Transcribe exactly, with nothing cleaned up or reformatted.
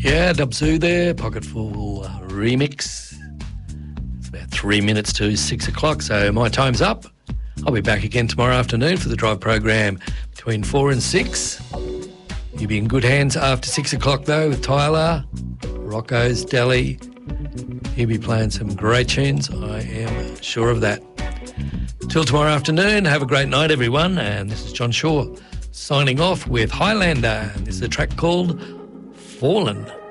Yeah, Dubzoo there, Pocketful uh, remix. It's about three minutes to six o'clock, so my time's up. I'll be back again tomorrow afternoon for the drive program between four and six. You'll be in good hands after six o'clock though with Tyler, Rocco's Deli. He'll be playing some great tunes, I am sure of that. Till tomorrow afternoon, have a great night everyone, and this is John Shaw signing off with Highlander, and this is a track called Fallen.